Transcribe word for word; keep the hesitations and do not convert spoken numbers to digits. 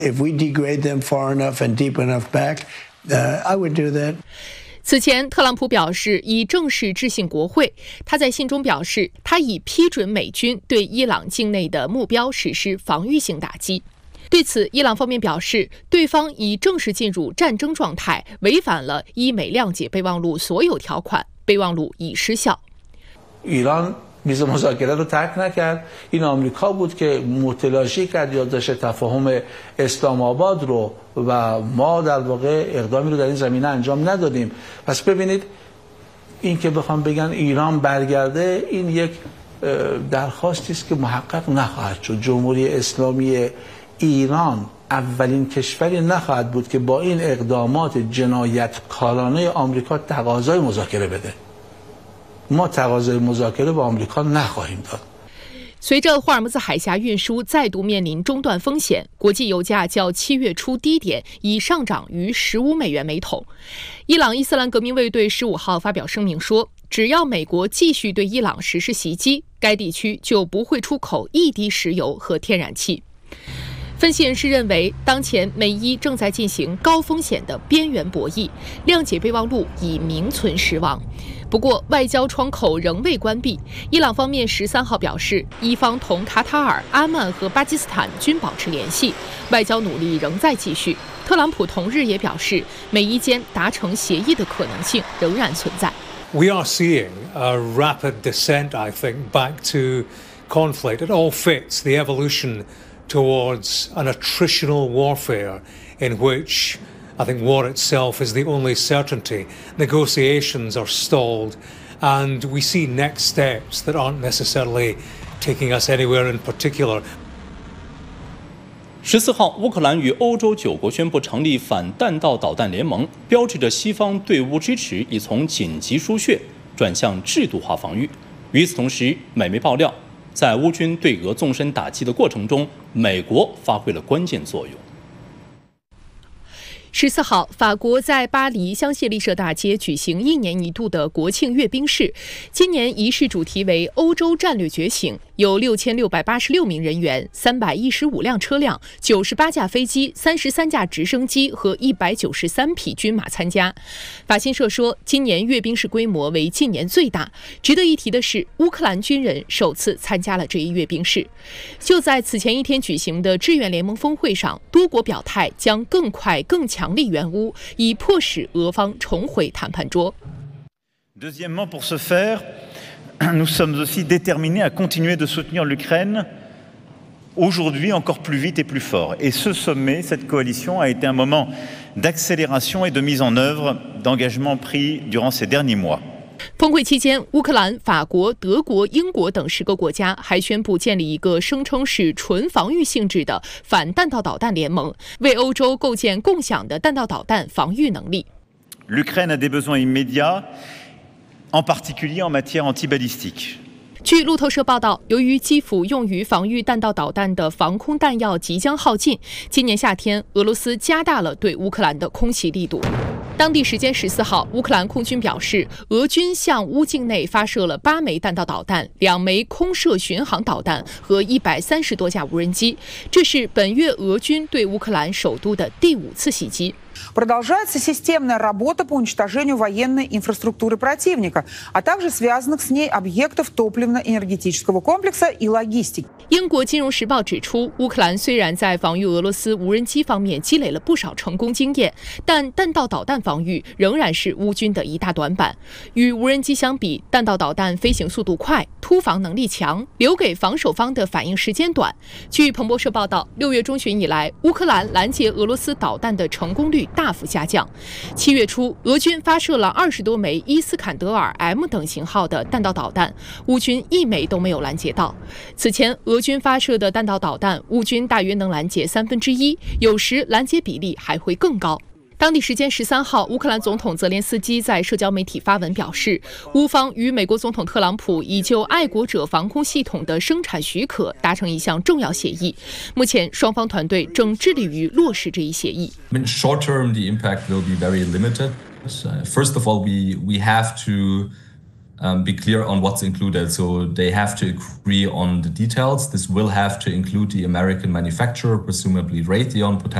If we degrade them far enough and deep enough back, uh, I would do that. 此前，特朗普表示已正式致信国会。他在信中表示，他已批准美军对伊朗境内的目标实施防御性打击。对此，伊朗方面表示，对方已正式进入战争状态，违反了伊美谅解备忘录所有条款，备忘录已失效。 ایران میز مذاکره رو ترک نکرد. این آمریکا بود که متلاشی کرد یادداشت تفاهم اسلام آباد رو و ما در واقع اقدامی رو در این زمینه انجام ندادیم. پس ببینید این که بخوام بگن ایران برگرده، این یک درخواستی است که محقق نخواهد شد. جمهوری اسلامی ایران اولین کشوری نخواهد بود که با این اقدامات جنایتکارانه آمریکا تقاضای مذاکره بده. ما تقاضای مذاکره با آمریکا نخواهیم داد。 随着霍尔木兹海峡运输再度面临中断风险，国际油价较七月初低点已上涨逾十五美元每桶。伊朗伊斯兰革命卫队十五号发表声明说，只要美国继续对伊朗实施袭击，该地区就不会出口一滴石油和天然气。分析人士认为，当前美伊正在进行高风险的边缘博弈，谅解备忘录已名存实亡。不过，外交窗口仍未关闭。伊朗方面十三号表示，伊方同卡塔尔、阿曼和巴基斯坦均保持联系，外交努力仍在继续。特朗普同日也表示，美伊间达成协议的可能性仍然存在。 We are seeing a rapid descent, I think, back to conflict. It all fits the evolution towards an attritional warfare in which I think war itself is the only certainty. Negotiations are stalled, and we see next steps that aren't necessarily taking us anywhere in particular. 十四号，乌克兰与欧洲九国宣布成立反弹道导弹联盟，标志着西方对乌支持已从紧急输血转向制度化防御。与此同时，美媒爆料，在乌军对俄纵深打击的过程中，美国发挥了关键作用。 十四号，法国在巴黎香榭丽舍大街举行一年一度的国庆阅兵式。今年仪式主题为“欧洲战略觉醒”，有六千六百八十六名人员、三百一十五辆车辆、九十八架飞机、三十三架直升机和一百九十三匹军马参加。法新社说，今年阅兵式规模为近年最大。值得一提的是，乌克兰军人首次参加了这一阅兵式。就在此前一天举行的志愿联盟峰会上，多国表态将更快、更强。强力援乌，以迫使俄方重回谈判桌。 Deuxièmement, pour ce faire, nous sommes aussi déterminés à continuer de soutenir l'Ukraine aujourd'hui encore plus vite et plus fort. Et ce sommet, cette coalition, a été un moment d'accélération et de mise en œuvre d'engagements pris durant ces derniers mois. 峰会期间，乌克兰、法国、德国、英国等十个国家还宣布建立一个声称是纯防御性质的反弹道导弹联盟，为欧洲构建共享的弹道导弹防御能力。 L'Ukraine a des besoins immédiats, en particulier en matière antibalistique. 据路透社报道，由于基辅用于防御弹道导弹的防空弹药即将耗尽，今年夏天俄罗斯加大了对乌克兰的空袭力度。当地时间十四号，乌克兰空军表示，俄军向乌境内发射了八枚弹道导弹、两枚空射巡航导弹和一百三十多架无人机。这是本月俄军对乌克兰首都的第五次袭击。 Продолжается системная работа по уничтожению военной инфраструктуры противника, а также связанных с ней объектов топливно-энергетического комплекса и логистики. 英国金融时报指出，乌克兰虽然在防御俄罗斯无人机方面积累了不少成功经验，但弹道导弹防御仍然是乌军的一大短板。与无人机相比，弹道导弹飞行速度快，突防能力强，留给防守方的反应时间短。据彭博社报道，六月中旬以来，乌克兰拦截俄罗斯导弹的成功率大幅下降。七月初，俄军发射了二十多枚伊斯坎德尔 M 等型号的弹道导弹，乌军一枚都没有拦截到。此前，俄军发射的弹道导弹，乌军大约能拦截三分之一，有时拦截比例还会更高。当地时间十三号，乌克兰总统泽连斯基在社交媒体发文表示，乌方与美国总统特朗普已就爱国者防空系统的生产许可达成一项重要协议。目前，双方团队正致力于落实这一协议。 In short term, the impact will be very limited. First of all, we we have to um, be clear on what's included. So they have to agree on the details. This will have to include the American manufacturer, presumably Raytheon, potentially